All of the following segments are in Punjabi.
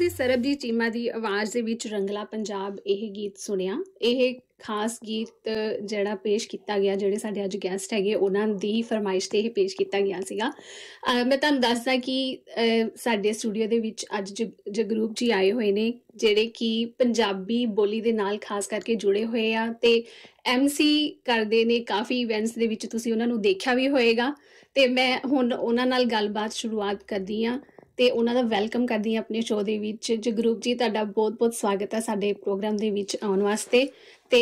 ਤੁਸੀਂ ਸਰਬਜੀਤ ਚੀਮਾ ਦੀ ਆਵਾਜ਼ ਦੇ ਵਿੱਚ ਰੰਗਲਾ ਪੰਜਾਬ ਇਹ ਗੀਤ ਸੁਣਿਆ। ਇਹ ਖਾਸ ਗੀਤ ਜਿਹੜਾ ਪੇਸ਼ ਕੀਤਾ ਗਿਆ, ਜਿਹੜੇ ਸਾਡੇ ਅੱਜ ਗੈਸਟ ਹੈਗੇ ਉਹਨਾਂ ਦੀ ਫਰਮਾਇਸ਼ ਤੇ ਇਹ ਪੇਸ਼ ਕੀਤਾ ਗਿਆ ਸੀਗਾ। ਮੈਂ ਤੁਹਾਨੂੰ ਦੱਸਦਾ ਕਿ ਸਾਡੇ ਸਟੂਡੀਓ ਦੇ ਵਿੱਚ ਅੱਜ ਜਗਰੂਪ ਜੀ ਆਏ ਹੋਏ ਨੇ, ਜਿਹੜੇ ਕਿ ਪੰਜਾਬੀ ਬੋਲੀ ਦੇ ਨਾਲ ਖਾਸ ਕਰਕੇ ਜੁੜੇ ਹੋਏ ਆ ਤੇ MC ਕਰਦੇ ਨੇ ਕਾਫੀ ਇਵੈਂਟਸ ਦੇ ਵਿੱਚ, ਤੁਸੀਂ ਉਹਨਾਂ ਨੂੰ ਦੇਖਿਆ ਵੀ ਹੋਏਗਾ। ਤੇ ਮੈਂ ਹੁਣ ਉਹਨਾਂ ਨਾਲ ਗੱਲਬਾਤ ਸ਼ੁਰੂਆਤ ਕਰਦੀ ਹਾਂ ਤੇ ਉਹਨਾਂ ਦਾ ਵੈਲਕਮ ਕਰਦੀ ਹਾਂ ਆਪਣੇ ਸ਼ੋਅ ਦੇ ਵਿੱਚ। ਜਗਰੂਪ ਜੀ, ਤੁਹਾਡਾ ਬਹੁਤ-ਬਹੁਤ ਸਵਾਗਤ ਹੈ ਸਾਡੇ ਪ੍ਰੋਗਰਾਮ ਦੇ ਵਿੱਚ ਆਉਣ ਵਾਸਤੇ। ਤੇ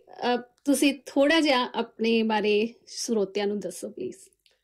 ਤੁਸੀਂ ਥੋੜਾ ਜਿਹਾ ਆਪਣੇ ਬਾਰੇ ਸਰੋਤਿਆਂ ਨੂੰ ਦੱਸੋ ਪਲੀਜ਼।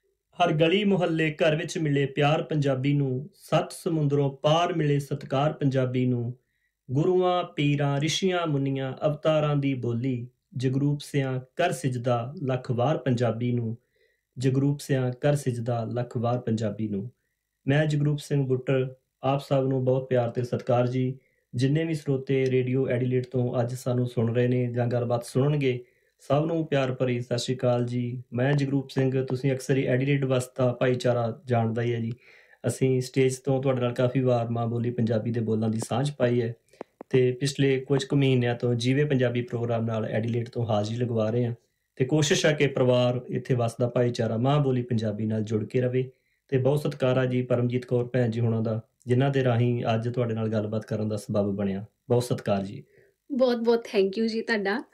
ਹਰ ਗਲੀ ਮੁਹੱਲੇ ਘਰ ਵਿੱਚ ਮਿਲੇ ਪਿਆਰ ਪੰਜਾਬੀ ਨੂੰ, 7 ਸਮੁੰਦਰੋਂ ਪਾਰ ਮਿਲੇ ਸਤਿਕਾਰ ਪੰਜਾਬੀ ਨੂੰ। ਗੁਰੂਆਂ ਪੀਰਾਂ ਰਿਸ਼ੀਆਂ ਮੁਨੀਆਂ ਅਵਤਾਰਾਂ ਦੀ ਬੋਲੀ, ਜਗਰੂਪ ਸਿਆਂ ਕਰ ਸਿਜਦਾ ਲੱਖ ਵਾਰ ਪੰਜਾਬੀ ਨੂੰ। ਜਗਰੂਪ ਸਿਆਂ ਕਰ ਸਿਜਦਾ ਲੱਖ ਵਾਰ ਪੰਜਾਬੀ ਨੂੰ। ਮੈਂ ਜਗਰੂਪ ਸਿੰਘ ਬੁੱਟਰ, ਆਪ ਸਭ ਨੂੰ ਬਹੁਤ ਪਿਆਰ ਤੇ ਸਤਿਕਾਰ ਜੀ। ਜਿੰਨੇ ਵੀ ਸਰੋਤੇ ਰੇਡੀਓ ਐਡੀਲੇਟ ਤੋਂ ਅੱਜ ਸਾਨੂੰ ਸੁਣ ਰਹੇ ਨੇ ਜਾਂ ਗੱਲਬਾਤ ਸੁਣਨਗੇ, ਸਭ ਨੂੰ ਪਿਆਰ ਭਰੀ ਸਤਿ ਸ਼੍ਰੀ ਅਕਾਲ ਜੀ। ਮੈਂ ਜਗਰੂਪ ਸਿੰਘ, ਤੁਸੀਂ ਅਕਸਰ ਹੀ ਐਡੀਲੇਟ ਵਸਦਾ ਭਾਈਚਾਰਾ ਜਾਣਦਾ ਹੀ ਹੈ ਜੀ। ਅਸੀਂ ਸਟੇਜ ਤੋਂ ਤੁਹਾਡੇ ਨਾਲ ਕਾਫੀ ਵਾਰ ਮਾਂ ਬੋਲੀ ਪੰਜਾਬੀ ਦੇ ਬੋਲਾਂ ਦੀ ਸਾਂਝ ਪਾਈ ਹੈ ਤੇ ਪਿਛਲੇ ਕੁਝ ਕੁ ਮਹੀਨਿਆਂ ਤੋਂ ਜੀਵੇ ਪੰਜਾਬੀ ਪ੍ਰੋਗਰਾਮ ਨਾਲ ਐਡੀਲੇਟ ਤੋਂ ਹਾਜ਼ਰੀ ਲਗਵਾ ਰਹੇ ਹਾਂ ਤੇ ਕੋਸ਼ਿਸ਼ ਹੈ ਕਿ ਪਰਿਵਾਰ ਇੱਥੇ ਵਸਦਾ ਭਾਈਚਾਰਾ ਮਾਂ ਬੋਲੀ ਪੰਜਾਬੀ ਨਾਲ ਜੁੜ ਕੇ ਰਵੇ। ਤੇ ਬਹੁਤ ਸਤਿਕਾਰ ਆ ਜੀ ਪਰਮਜੀਤ ਕੌਰ ਭੈਣ ਜੀ ਹੁਣਾਂ ਦਾ, ਜਿਨ੍ਹਾਂ ਦੇ ਰਾਹੀਂ ਅੱਜ ਤੁਹਾਡੇ ਨਾਲ ਗੱਲਬਾਤ ਕਰਨ ਦਾ ਸਬੱਬ ਬਣਿਆ। ਬਹੁਤ ਸਤਿਕਾਰ ਜੀ। ਬਹੁਤ-ਬਹੁਤ ਥੈਂਕ ਯੂ ਜੀ ਤੁਹਾਡਾ।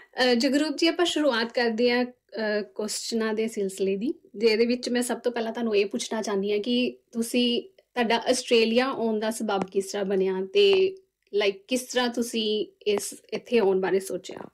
ਜਗਰੂਪ ਜੀ, ਆਪਾਂ ਸ਼ੁਰੂਆਤ ਕਰਦੇ ਹਾਂ ਕੁਐਸਚਨਾਂ ਦੇ ਸਿਲਸਿਲੇ ਦੀ, ਜਿਹਦੇ ਵਿੱਚ ਮੈਂ ਸਭ ਤੋਂ ਪਹਿਲਾਂ ਤੁਹਾਨੂੰ ਇਹ ਪੁੱਛਣਾ ਚਾਹੁੰਦੀ ਹਾਂ ਕਿ ਤੁਹਾਡਾ ਆਸਟ੍ਰੇਲੀਆ ਆਉਣ ਦਾ ਸਬੱਬ ਕਿਸ ਤਰ੍ਹਾਂ ਬਣਿਆ ਤੇ ਕਿਸ ਤਰ੍ਹਾਂ ਤੁਸੀਂ ਇੱਥੇ ਆਉਣ ਬਾਰੇ ਸੋਚਿਆ?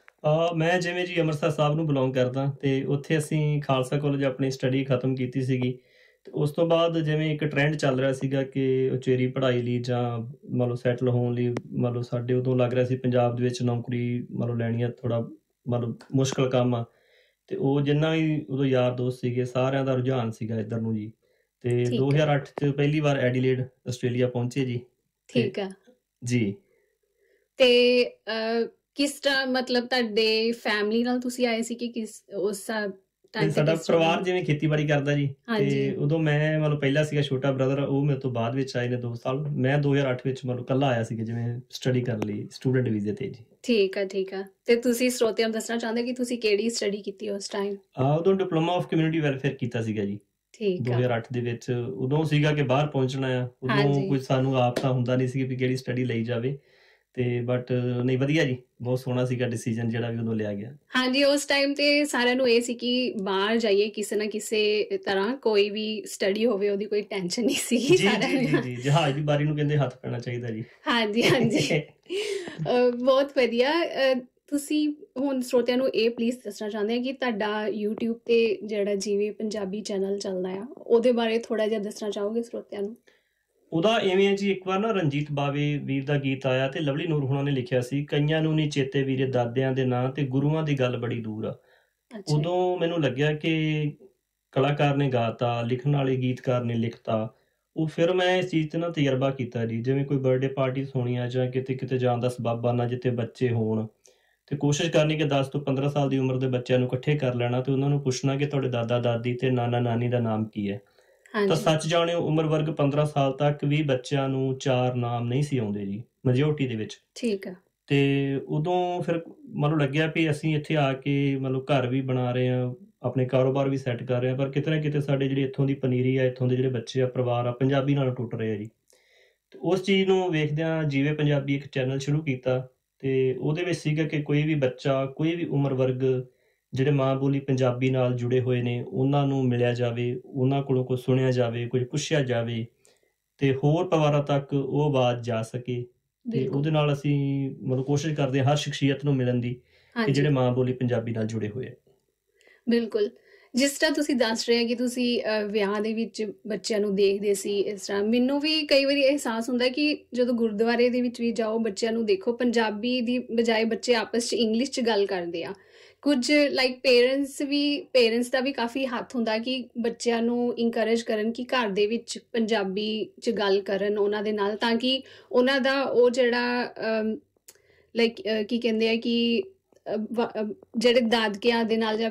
ਮੈਂ ਜਿਵੇਂ ਜੀ ਅੰਮ੍ਰਿਤਸਰ ਸਾਹਿਬ ਨੂੰ ਬਿਲੋਂਗ ਕਰਦਾ ਤੇ ਉੱਥੇ ਅਸੀਂ ਖਾਲਸਾ ਕਾਲਜ ਆਪਣੀ ਸਟੱਡੀ ਖਤਮ ਕੀਤੀ ਸੀਗੀ। ਤੇ ਉਸ ਤੋਂ ਬਾਅਦ ਜਿਵੇਂ ਇੱਕ ਟ੍ਰੈਂਡ ਚੱਲ ਰਿਹਾ ਸੀਗਾ ਕਿ ਉਚੇਰੀ ਪੜ੍ਹਾਈ ਲਈ ਜਾਂ ਮੰਨ ਲਓ ਸੈਟਲ ਹੋਣ ਲਈ, ਮੰਨ ਲਓ ਸਾਡੇ ਉਦੋਂ ਲੱਗ ਰਿਹਾ ਸੀ ਪੰਜਾਬ ਦੇ ਵਿੱਚ ਨੌਕਰੀ ਮੰਨ ਲਓ ਲੈਣੀ ਆ ਥੋੜ੍ਹਾ ਮੰਨ ਲਓ ਮੁਸ਼ਕਲ ਕੰਮ ਆ। ਤੇ ਉਹ ਜਿੰਨਾ ਵੀ ਉਦੋਂ ਯਾਰ ਦੋਸਤ ਸੀਗੇ ਸਾਰਿਆਂ ਦਾ ਰੁਝਾਨ ਸੀਗਾ ਇੱਧਰ ਨੂੰ ਜੀ। ਤੇ 2008 'ਚ ਪਹਿਲੀ ਵਾਰ ਐਡੀਲੇਡ ਆਸਟ੍ਰੇਲੀਆ ਪਹੁੰਚੇ ਜੀ। ਠੀਕ ਆ ਜੀ। ਤੇ ਕਿਸ ਤਰ੍ਹਾਂ ਮਤਲਬ ਤੁਹਾਡੇ ਫੈਮਿਲੀ ਨਾਲ ਤੁਸੀਂ ਆਏ ਸੀ ਕਿ ਕਿਸ ਉਸ ਟਾਈਮ? ਸਾਡਾ ਪਰਿਵਾਰ ਜਿਵੇਂ ਖੇਤੀਬਾੜੀ ਕਰਦਾ ਜੀ, ਤੇ ਉਦੋਂ ਮੈਂ ਮਤਲਬ ਪਹਿਲਾ ਸੀਗਾ, ਛੋਟਾ ਬ੍ਰਦਰ ਉਹ ਮੇਰੇ ਤੋਂ ਬਾਅਦ ਵਿੱਚ ਆਏ ਨੇ 2 ਸਾਲ। ਮੈਂ 2008 ਵਿੱਚ ਮਤਲਬ ਇਕੱਲਾ ਆਇਆ ਸੀਗਾ ਜਿਵੇਂ ਸਟੱਡੀ ਕਰਨ ਲਈ ਸਟੂਡੈਂਟ ਵੀਜ਼ੇ ਤੇ ਜੀ। ਠੀਕ ਆ। ਤੇ ਤੁਸੀਂ ਸਰੋਤਿਆਂ ਨੂੰ ਦੱਸਣਾ ਚਾਹੁੰਦੇ ਕਿ ਤੁਸੀਂ ਕਿਹੜੀ ਸਟੱਡੀ ਕੀਤੀ ਉਸ ਟਾਈਮ? ਉਦੋਂ ਡਿਪਲੋਮਾ ਆਫ ਕਮਿਊਨਿਟੀ ਵੈਲਫੇਅਰ ਕੀਤਾ ਸੀਗਾ ਜੀ। 2008 ਦੇ ਵਿੱਚ ਉਦੋਂ ਸੀਗਾ ਕਿ ਬਾਹਰ ਪਹੁੰਚਣਾ ਆ। ਉਦੋਂ ਕੁਝ ਸਾਨੂੰ ਆਪ ਤਾਂ ਹੁੰਦਾ ਨਹੀਂ ਸੀ ਵੀ ਕਿਹੜੀ ਸਟੱਡੀ ਲਈ ਜਾਵੇ, ਤੇ ਬਟ ਨਹੀਂ ਵਧੀਆ ਜੀ, ਬਹੁਤ ਸੋਹਣਾ ਸੀਗਾ ਡਿਸੀਜਨ ਜਿਹੜਾ ਵੀ ਉਦੋਂ ਲਿਆ ਗਿਆ। ਹਾਂਜੀ, ਉਸ ਟਾਈਮ ਤੇ ਸਾਰਿਆਂ ਨੂੰ ਇਹ ਸੀ ਕਿ ਬਾਹਰ ਜਾਈਏ ਕਿਸੇ ਨਾ ਕਿਸੇ ਤਰ੍ਹਾਂ, ਕੋਈ ਵੀ ਸਟੱਡੀ ਹੋਵੇ ਉਹਦੀ ਕੋਈ ਟੈਨਸ਼ਨ ਨਹੀਂ ਸੀ। ਜੀ ਜਹਾਜ਼ ਦੀ ਬਾਰੀ ਨੂੰ ਕਹਿੰਦੇ ਹੱਥ ਪੈਣਾ ਚਾਹੀਦਾ ਜੀ। ਹਾਂਜੀ ਬਹੁਤ ਵਧੀਆ। ਤੁਸੀਂ ਹੁਣ ਸਰੋਤਿਆਂ ਨੂੰ ਇਹ ਪਲੀਜ਼ ਦੱਸਣਾ ਚਾਹੁੰਦੇ ਆ ਕਿ ਤੁਹਾਡਾ YouTube ਤੇ ਜਿਹੜਾ ਜੀਵੇ ਪੰਜਾਬੀ ਚੈਨਲ ਚੱਲਦਾ ਆ, ਉਹਦੇ ਬਾਰੇ ਥੋੜਾ ਜਿਹਾ ਦੱਸਣਾ ਚਾਹੋਗੇ ਸਰੋਤਿਆਂ ਨੂੰ? ਉਹਦਾ ਇਵੇਂ ਹੈ ਜੀ, ਇੱਕ ਵਾਰ ਨਾ ਰਣਜੀਤ ਬਾਵੇ ਵੀਰ ਦਾ ਗੀਤ ਆਇਆ ਤੇ ਲਵਲੀ ਨੂਰ ਹੁਣਾਂ ਨੇ ਲਿਖਿਆ ਸੀ, ਕਈਆਂ ਨੂੰ ਨਹੀਂ ਚੇਤੇ ਵੀਰੇ ਦਾਦਿਆਂ ਦੇ ਨਾਂ ਤੇ ਗੁਰੂਆਂ ਦੀ ਗੱਲ ਬੜੀ ਦੂਰ ਆ। ਉਦੋਂ ਮੈਨੂੰ ਲੱਗਿਆ ਕਿ ਕਲਾਕਾਰ ਨੇ ਗਾਤਾ, ਲਿਖਣ ਵਾਲੇ ਗੀਤਕਾਰ ਨੇ ਲਿਖਤਾ। ਉਹ ਫਿਰ ਮੈਂ ਇਸ ਚੀਜ਼ ਤੇ ਨਾ ਤਜਰਬਾ ਕੀਤਾ ਜੀ, ਜਿਵੇਂ ਕੋਈ ਬਰਥਡੇ ਪਾਰਟੀ ਹੋਣੀ ਆ ਜਾਂ ਕਿਤੇ ਜਾਣ ਦਾ ਸਬੱਬ ਆਉਣਾ ਜਿੱਥੇ ਬੱਚੇ ਹੋਣ, ਤੇ ਕੋਸ਼ਿਸ਼ ਕਰਨੀ ਕਿ 10 ਤੋਂ 15 ਸਾਲ ਦੀ ਉਮਰ ਦੇ ਬੱਚਿਆਂ ਨੂੰ ਇਕੱਠੇ ਕਰ ਲੈਣਾ ਤੇ ਉਹਨਾਂ ਨੂੰ ਪੁੱਛਣਾ ਕਿ ਤੁਹਾਡੇ ਦਾਦਾ ਦਾਦੀ ਤੇ ਨਾਨਾ ਨਾਨੀ ਦਾ ਨਾਮ ਕੀ ਹੈ। ਤਾਂ ਸੱਚ ਜਾਣਿਓ ਉਮਰ ਵਰਗ 15 ਸਾਲ ਤੱਕ ਵੀ ਬੱਚਿਆਂ ਨੂੰ 4 ਨਾਮ ਨਹੀਂ ਸੀ ਆਉਂਦੇ ਜੀ, ਮੈਜੋਰਟੀ ਦੇ ਵਿੱਚ। ਠੀਕ ਆ। ਤੇ ਉਦੋਂ ਫਿਰ ਮੈਨੂੰ ਲੱਗਿਆ ਵੀ ਅਸੀਂ ਇੱਥੇ ਆ ਕੇ ਮਤਲਬ ਘਰ ਵੀ ਬਣਾ ਰਹੇ ਹਾਂ, ਆਪਣੇ ਕਾਰੋਬਾਰ ਵੀ ਸੈੱਟ ਕਰ ਰਹੇ ਹਾਂ, ਪਰ ਕਿਤੇ ਨਾ ਕਿਤੇ ਸਾਡੇ ਜਿਹੜੀ ਇੱਥੋਂ ਦੀ ਪਨੀਰੀ ਆ, ਇੱਥੋਂ ਦੇ ਜਿਹੜੇ ਬੱਚੇ ਆ, ਪਰਿਵਾਰ ਆ, ਪੰਜਾਬੀ ਨਾਲ ਟੁੱਟ ਰਹੇ ਆ ਜੀ। ਤੇ ਉਸ ਚੀਜ਼ ਨੂੰ ਵੇਖਦਿਆਂ ਜੀਵੇ ਪੰਜਾਬੀ ਇੱਕ ਚੈਨਲ ਸ਼ੁਰੂ ਕੀਤਾ ਤੇ ਉਹਦੇ ਵਿੱਚ ਸੀਗਾ ਕਿ ਕੋਈ ਵੀ ਬੱਚਾ, ਕੋਈ ਵੀ ਉਮਰ ਵਰਗ ਜਿਹੜੇ ਮਾਂ ਬੋਲੀ ਪੰਜਾਬੀ ਨਾਲ ਜੁੜੇ ਹੋਏ ਨੇ ਉਹਨਾਂ ਨੂੰ ਮਿਲਿਆ ਜਾਵੇ, ਉਹਨਾਂ ਕੋਲੋਂ ਕੁਝ ਸੁਣਿਆ ਜਾਵੇ, ਕੁਝ ਪੁੱਛਿਆ ਜਾਵੇ ਤੇ ਹੋਰ ਪਰਿਵਾਰਾਂ ਤੱਕ ਉਹ ਆਵਾਜ਼ ਜਾ ਸਕੇ। ਤੇ ਉਹਦੇ ਨਾਲ ਅਸੀਂ ਮਤਲਬ ਕੋਸ਼ਿਸ਼ ਕਰਦੇ ਹਾਂ ਹਰ ਸ਼ਖਸੀਅਤ ਨੂੰ ਮਿਲਣ ਦੀ ਕਿ ਜਿਹੜੇ ਮਾਂ ਬੋਲੀ ਪੰਜਾਬੀ ਨਾਲ ਜੁੜੇ ਹੋਏ ਆ। ਬਿਲਕੁਲ, ਜਿਸ ਤਰ੍ਹਾਂ ਤੁਸੀਂ ਦੱਸ ਰਹੇ ਕਿ ਤੁਸੀਂ ਵਿਆਹ ਦੇ ਵਿੱਚ ਬੱਚਿਆਂ ਨੂੰ ਦੇਖਦੇ ਸੀ, ਇਸ ਤਰ੍ਹਾਂ ਮੈਨੂੰ ਵੀ ਕਈ ਵਾਰੀ ਅਹਿਸਾਸ ਹੁੰਦਾ ਕਿ ਜਦੋਂ ਗੁਰਦੁਆਰੇ ਦੇ ਵਿੱਚ ਵੀ ਜਾਓ, ਬੱਚਿਆਂ ਨੂੰ ਦੇਖੋ ਪੰਜਾਬੀ ਦੀ ਬਜਾਏ ਬੱਚੇ ਆਪਸ 'ਚ ਇੰਗਲਿਸ਼ 'ਚ ਗੱਲ ਕਰਦੇ ਆ। ਕੁਝ ਪੇਰੈਂਟਸ ਦਾ ਵੀ ਕਾਫੀ ਹੱਥ ਹੁੰਦਾ ਕਿ ਬੱਚਿਆਂ ਨੂੰ ਇਨਕਰੇਜ ਕਰਨ ਕਿ ਘਰ ਦੇ ਵਿੱਚ ਪੰਜਾਬੀ 'ਚ ਗੱਲ ਕਰਨ ਉਹਨਾਂ ਦੇ ਨਾਲ, ਤਾਂ ਕਿ ਉਹਨਾਂ ਦਾ ਉਹ ਜਿਹੜਾ ਕੀ ਕਹਿੰਦੇ ਆ ਕਿ ਜਿਹੜੇ ਦਾਦਕਿਆਂ ਦੇ ਨਾਲ ਜਾਂ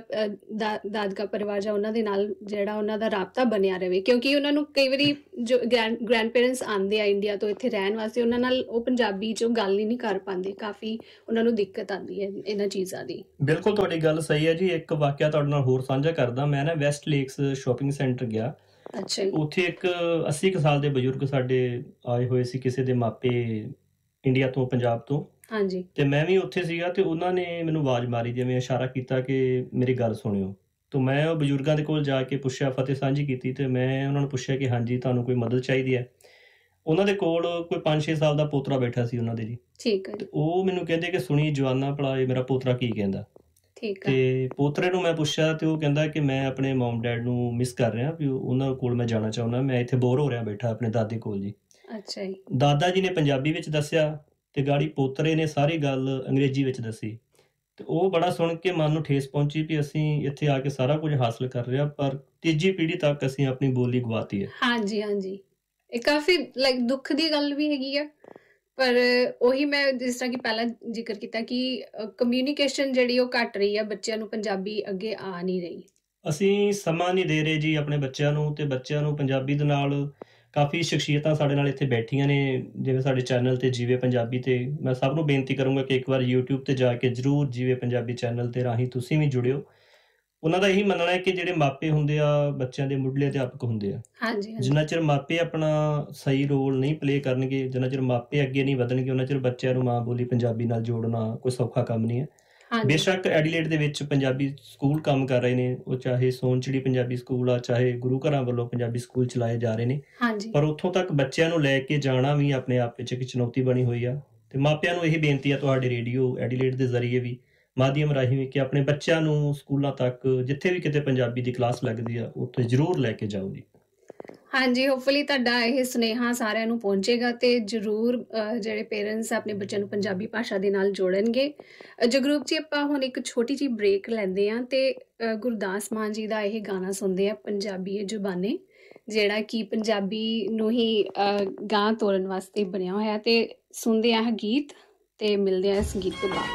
ਦਾਦਕਾ ਪਰਿਵਾਰ ਜਾਂ ਉਹਨਾਂ ਦੇ ਨਾਲ ਜਿਹੜਾ ਉਹਨਾਂ ਦਾ ਰਾਬਤਾ ਬਣਿਆ ਰਹੇ, ਕਿਉਂਕਿ ਉਹਨਾਂ ਨੂੰ ਕਈ ਵਾਰੀ ਜੋ ਗ੍ਰੈਂਡ ਪੇਰੈਂਟਸ ਆਉਂਦੇ ਆ ਇੰਡੀਆ ਤੋਂ ਇੱਥੇ ਰਹਿਣ ਵਾਸਤੇ, ਉਹਨਾਂ ਨਾਲ ਉਹ ਪੰਜਾਬੀ 'ਚ ਗੱਲ ਹੀ ਨਹੀਂ ਕਰ ਪਾਉਂਦੇ, ਕਾਫੀ ਉਹਨਾਂ ਨੂੰ ਦਿੱਕਤ ਆਉਂਦੀ ਹੈ ਇਹਨਾਂ ਚੀਜ਼ਾਂ ਦੀ। ਬਿਲਕੁਲ ਤੁਹਾਡੀ ਗੱਲ ਸਹੀ ਹੈ ਜੀ। ਇੱਕ ਵਾਕਿਆ ਤੁਹਾਡੇ ਨਾਲ ਹੋਰ ਸਾਂਝਾ ਕਰਦਾ। ਮੈਂ ਨਾ ਵੈਸਟ ਲੇਕਸ ਸ਼ਾਪਿੰਗ ਸੈਂਟਰ ਗਿਆ। ਅੱਛਾ ਜੀ। ਉੱਥੇ ਇੱਕ 80 ਸਾਲ ਦੇ ਬਜ਼ੁਰਗ ਸਾਡੇ ਆਏ ਹੋਏ ਸੀ, ਕਿਸੇ ਦੇ ਮਾਪੇ ਇੰਡੀਆ ਤੋਂ, ਪੰਜਾਬ ਤੋਂ। ਹਾਂਜੀ। ਤੇ ਮੈਂ ਵੀ ਉੱਥੇ ਸੀਗਾ ਤੇ ਉਹਨਾਂ ਨੇ ਮੈਨੂੰ ਆਵਾਜ਼ ਮਾਰੀ, ਜਿਵੇਂ ਇਸ਼ਾਰਾ ਕੀਤਾ ਕਿ ਮੇਰੀ ਗੱਲ ਸੁਣਿਓ। ਤਾਂ ਮੈਂ ਉਹ ਬਜ਼ੁਰਗਾਂ ਦੇ ਕੋਲ ਜਾ ਕੇ ਪੁੱਛਿਆ, ਫਤਿਹ ਸਾਂਝੀ ਕੀਤੀ ਤੇ ਮੈਂ ਉਹਨਾਂ ਨੂੰ ਪੁੱਛਿਆ ਕਿ ਹਾਂਜੀ ਤੁਹਾਨੂੰ ਕੋਈ ਮਦਦ ਚਾਹੀਦੀ ਹੈ। ਉਹਨਾਂ ਦੇ ਕੋਲ ਕੋਈ 5-6 ਸਾਲ ਦਾ ਪੋਤਰਾ ਬੈਠਾ ਸੀ ਉਹਨਾਂ ਦੇ ਜੀ। ਠੀਕ ਹੈ। ਤੇ ਉਹ ਮੈਨੂੰ ਕਹਿੰਦੇ ਕਿ ਸੁਣੀ ਜਵਾਨਾ ਭਲਾ ਇਹ ਮੇਰਾ ਪੋਤਰਾ ਕੀ ਕਹਿੰਦਾ। ਠੀਕ ਹੈ। ਤੇ ਪੋਤਰੇ ਨੂੰ ਮੈਂ ਪੁੱਛਿਆ ਤੇ ਉਹ ਕਹਿੰਦਾ ਕਿ ਮੈਂ ਆਪਣੇ ਮਮ ਡੈਡ ਨੂੰ ਮਿਸ ਕਰ ਰਿਹਾ, ਵੀ ਉਹਨਾਂ ਕੋਲ ਮੈਂ ਜਾਣਾ ਚਾਹੁੰਦਾ, ਮੈਂ ਇੱਥੇ ਬੋਰ ਹੋ ਰਿਹਾ ਬੈਠਾ ਆਪਣੇ ਦਾਦੇ ਕੋਲ ਜੀ। ਅੱਛਾ ਜੀ। ਦਾਦਾ ਜੀ ਨੇ ਪੰਜਾਬੀ ਵਿੱਚ ਦੱਸਿਆ ਤੇ ਗਾੜੀ ਪੋਤਰੇ ਨੇ ਸਾਰੀ ਗੱਲ ਅੰਗਰੇਜ਼ੀ ਵਿੱਚ ਦੱਸੀ। ਤੇ ਉਹ ਬੜਾ ਸੁਣ ਕੇ ਮਨ ਨੂੰ ਠੇਸ ਪਹੁੰਚੀ ਵੀ ਅਸੀਂ ਇੱਥੇ ਆ ਕੇ ਸਾਰਾ ਕੁਝ ਹਾਸਲ ਕਰ ਰਿਹਾ, ਪਰ ਤੀਜੀ ਪੀੜ੍ਹੀ ਤੱਕ ਅਸੀਂ ਆਪਣੀ ਬੋਲੀ ਗਵਾਤੀ ਹੈ। ਹਾਂਜੀ ਹਾਂਜੀ, ਇਹ ਕਾਫੀ ਦੁੱਖ ਦੀ ਗੱਲ ਵੀ ਹੈਗੀ ਆ। ਪਰ ਉਹੀ ਮੈਂ ਜਿਸ ਤਰ੍ਹਾਂ ਕਿ ਪਹਿਲਾਂ ਜ਼ਿਕਰ ਕੀਤਾ ਕਿ ਕਮਿਊਨੀਕੇਸ਼ਨ ਜਿਹੜੀ ਉਹ ਘੱਟ ਰਹੀ ਆ, ਬੱਚਿਆਂ ਨੂੰ ਪੰਜਾਬੀ ਅੱਗੇ ਆ ਨਹੀਂ ਰਹੀ। ਅਸੀਂ ਸਮਾਂ ਨਹੀਂ ਦੇ ਰਹੇ ਜੀ ਆਪਣੇ ਬੱਚਿਆਂ ਨੂੰ, ਤੇ ਬੱਚਿਆਂ ਨੂੰ ਪੰਜਾਬੀ ਦੇ ਨਾਲ ਕਾਫੀ ਸ਼ਖਸੀਅਤਾਂ ਸਾਡੇ ਨਾਲ ਇੱਥੇ ਬੈਠੀਆਂ ਨੇ, ਜਿਵੇਂ ਸਾਡੇ ਚੈਨਲ ਤੇ ਜੀਵੇ ਪੰਜਾਬੀ ਤੇ। ਮੈਂ ਸਭ ਨੂੰ ਬੇਨਤੀ ਕਰੂੰਗਾ ਕਿ ਇੱਕ ਵਾਰ YouTube ਤੇ ਜਾ ਕੇ ਜ਼ਰੂਰ ਜੀਵੇ ਪੰਜਾਬੀ ਚੈਨਲ ਤੇ ਰਾਹੀਂ ਤੁਸੀਂ ਵੀ ਜੁੜਿਓ। ਉਹਨਾਂ ਦਾ ਇਹੀ ਮੰਨਣਾ ਹੈ ਕਿ ਜਿਹੜੇ ਮਾਪੇ ਹੁੰਦੇ ਆ ਬੱਚਿਆਂ ਦੇ ਮੁੱਢਲੇ ਅਧਿਆਪਕ ਹੁੰਦੇ ਆ। ਹਾਂਜੀ। ਜਿੰਨਾ ਚਿਰ ਮਾਪੇ ਆਪਣਾ ਸਹੀ ਰੋਲ ਨਹੀਂ ਪਲੇ ਕਰਨਗੇ, ਜਿੰਨਾ ਚਿਰ ਮਾਪੇ ਅੱਗੇ ਨਹੀਂ ਵਧਣਗੇ, ਉਹਨਾਂ ਚਿਰ ਬੱਚਿਆਂ ਨੂੰ ਮਾਂ ਬੋਲੀ ਪੰਜਾਬੀ ਨਾਲ ਜੋੜਨਾ ਕੋਈ ਸੌਖਾ ਕੰਮ ਨਹੀਂ ਹੈ। ਬੇਸ਼ੱਕ ਐਡੀਲੇਡ ਦੇ ਵਿੱਚ ਪੰਜਾਬੀ ਸਕੂਲ ਕੰਮ ਕਰ ਰਹੇ ਨੇ, ਉਹ ਚਾਹੇ ਸੋਨਚਿੜੀ ਪੰਜਾਬੀ ਸਕੂਲ ਆ, ਚਾਹੇ ਗੁਰੂ ਘਰਾਂ ਵੱਲੋਂ ਪੰਜਾਬੀ ਸਕੂਲ ਚਲਾਏ ਜਾ ਰਹੇ ਨੇ, ਪਰ ਉੱਥੋਂ ਤੱਕ ਬੱਚਿਆਂ ਨੂੰ ਲੈ ਕੇ ਜਾਣਾ ਵੀ ਆਪਣੇ ਆਪ ਵਿੱਚ ਇੱਕ ਚੁਣੌਤੀ ਬਣੀ ਹੋਈ ਆ। ਤੇ ਮਾਪਿਆਂ ਨੂੰ ਇਹ ਬੇਨਤੀ ਆ ਤੁਹਾਡੇ ਰੇਡੀਓ ਐਡੀਲੇਡ ਦੇ ਜ਼ਰੀਏ ਵੀ, ਮਾਧਿਅਮ ਰਾਹੀਂ ਵੀ, ਕਿ ਆਪਣੇ ਬੱਚਿਆਂ ਨੂੰ ਸਕੂਲਾਂ ਤੱਕ ਜਿੱਥੇ ਵੀ ਕਿਤੇ ਪੰਜਾਬੀ ਦੀ ਕਲਾਸ ਲੱਗਦੀ ਆ ਉੱਥੇ ਜ਼ਰੂਰ ਲੈ ਕੇ ਜਾਓ ਜੀ। ਹਾਂਜੀ, ਹੋਪਫੁਲੀ ਤੁਹਾਡਾ ਇਹ ਸੁਨੇਹਾ ਸਾਰਿਆਂ ਨੂੰ ਪਹੁੰਚੇਗਾ ਤੇ ਜ਼ਰੂਰ ਜਿਹੜੇ ਪੇਰੈਂਟਸ ਆਪਣੇ ਬੱਚਿਆਂ ਨੂੰ ਪੰਜਾਬੀ ਭਾਸ਼ਾ ਦੇ ਨਾਲ ਜੋੜਨਗੇ। ਜਗਰੂਪ ਜੀ, ਆਪਾਂ ਹੁਣ ਇੱਕ ਛੋਟੀ ਜਿਹੀ ਬ੍ਰੇਕ ਲੈਂਦੇ ਹਾਂ ਤੇ ਗੁਰਦਾਸ ਮਾਨ ਜੀ ਦਾ ਇਹ ਗਾਣਾ ਸੁਣਦੇ ਆ, ਪੰਜਾਬੀ ਜ਼ੁਬਾਨੇ, ਜਿਹੜਾ ਕਿ ਪੰਜਾਬੀ ਨੂੰ ਹੀ ਗਾਂ ਤੋਰਨ ਵਾਸਤੇ ਬਣਿਆ ਹੋਇਆ। ਤੇ ਸੁਣਦੇ ਆ ਗੀਤ ਤੇ ਮਿਲਦੇ ਆ ਇਸ ਗੀਤ ਤੋਂ ਬਾਅਦ।